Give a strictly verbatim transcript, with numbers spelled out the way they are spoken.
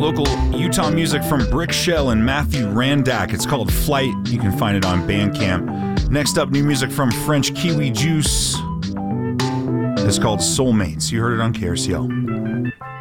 Local Utah music from Brick Shell and Matthew Randak. It's called Flight. You can find it on Bandcamp. Next up, new music from French Kiwi Juice. It's called Soulmates. You heard it on K R C L.